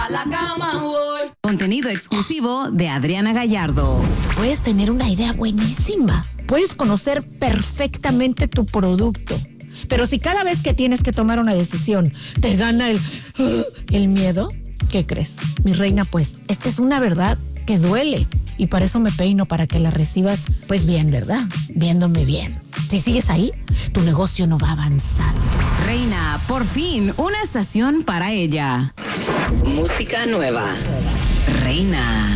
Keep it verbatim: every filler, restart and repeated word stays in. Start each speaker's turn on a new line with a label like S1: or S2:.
S1: pa' la cama voy.
S2: Contenido exclusivo de Adriana Gallardo.
S3: Puedes tener una idea buenísima. Puedes conocer perfectamente tu producto. Pero si cada vez que tienes que tomar una decisión te gana el, el miedo, ¿qué crees? Mi reina, pues, esta es una verdad que duele. Y para eso me peino, para que la recibas, pues bien, ¿verdad? Viéndome bien. Si sigues ahí, tu negocio no va a avanzar.
S2: Reina, por fin, una estación para ella. Música nueva. Reina.